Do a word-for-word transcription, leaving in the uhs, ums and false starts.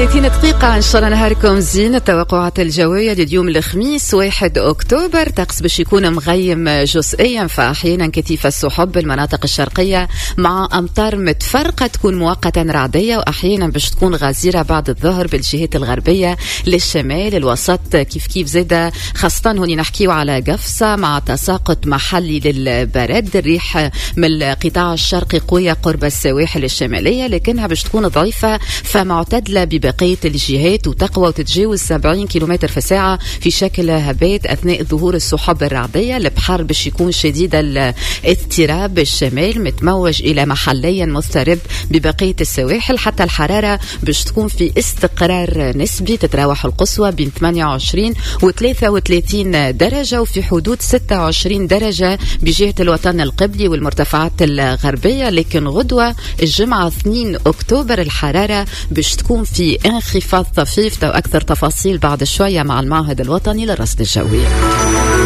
ثلاثين دقيقة إن شاء الله نهاركم زين. التوقعات الجوية لليوم الخميس واحد أكتوبر، طقس باش يكون مغيم جزئيا فأحيانا كثيف السحب بالمناطق الشرقية مع أمطار متفرقة تكون مؤقتا رعدية، وأحيانا باش تكون غزيرة بعد الظهر بالجهات الغربية للشمال الوسط كيف كيف زادة، خاصة هوني نحكيو على قفصة مع تساقط محلي للبرد. الريح من القطاع الشرقي قوية قرب السواحل الشمالية لكنها باش تكون ضعيفة فمعتدلة ببقية الجهات وتقوى وتتجاوز سبعين كيلومتر في الساعة في شكل هبات أثناء ظهور السحب الرعدية. البحر باش يكون شديد الاضطراب، الشمال متموج إلى محليا مضطرب ببقية السواحل. حتى الحرارة باش تكون في استقرار نسبي، تتراوح القصوى بين ثمانية وعشرين و ثلاثة وثلاثين درجة وفي حدود ستة وعشرين درجة بجهة الوطن القبلي والمرتفعات الغربية. لكن غدوة الجمعة اثنين أكتوبر الحرارة باش تكون في انخفاض طفيف. أكثر تفاصيل بعد شوية مع المعهد الوطني للرصد الجوي.